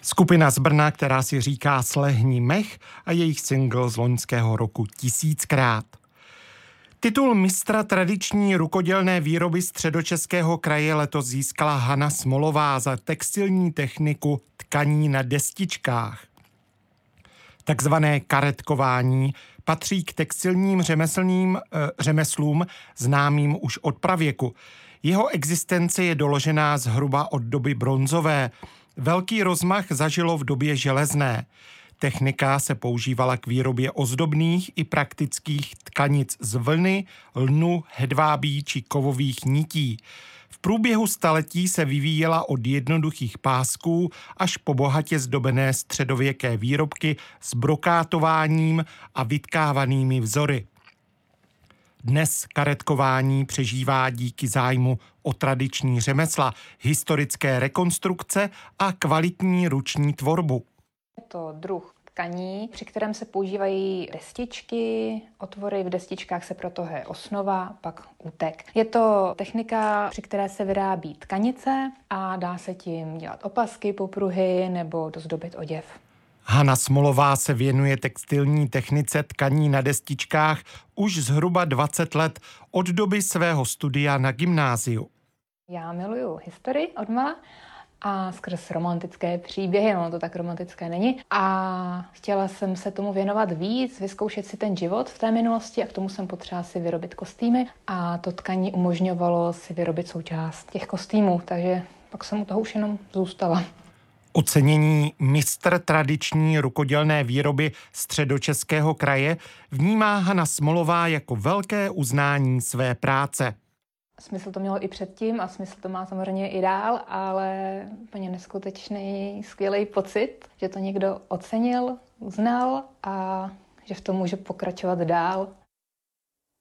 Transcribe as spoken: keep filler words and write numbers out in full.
Skupina z Brna, která si říká Slehni mech, a jejich single z loňského roku Tisíckrát. Titul mistra tradiční rukodělné výroby Středočeského kraje letos získala Hana Smolová za textilní techniku tkaní na destičkách. Takzvané karetkování patří k textilním řemeslným, eh, řemeslům známým už od pravěku. Jeho existence je doložená zhruba od doby bronzové. Velký rozmach zažilo v době železné. Technika se používala k výrobě ozdobných i praktických tkanic z vlny, lnu, hedvábí či kovových nití. V průběhu staletí se vyvíjela od jednoduchých pásků až po bohatě zdobené středověké výrobky s brokátováním a vytkávanými vzory. Dnes karetkování přežívá díky zájmu o tradiční řemesla, historické rekonstrukce a kvalitní ruční tvorbu. Je to druh tkaní, při kterém se používají destičky, otvory v destičkách se protohé osnova, pak útek. Je to technika, při které se vyrábí tkanice a dá se tím dělat opasky, popruhy nebo dozdobit oděv. Hana Smolová se věnuje textilní technice tkaní na destičkách už zhruba dvacet let od doby svého studia na gymnáziu. Já miluju historii odmala a skrz romantické příběhy, no to tak romantické není. A chtěla jsem se tomu věnovat víc, vyzkoušet si ten život v té minulosti a k tomu jsem potřeba si vyrobit kostýmy a to tkaní umožňovalo si vyrobit součást těch kostýmů, takže pak jsem u toho už jenom zůstala. Ocenění mistr tradiční rukodělné výroby Středočeského kraje vnímá Hana Smolová jako velké uznání své práce. Smysl to mělo i předtím a smysl to má samozřejmě i dál, ale úplně neskutečný, skvělý pocit, že to někdo ocenil, uznal a že v tom může pokračovat dál.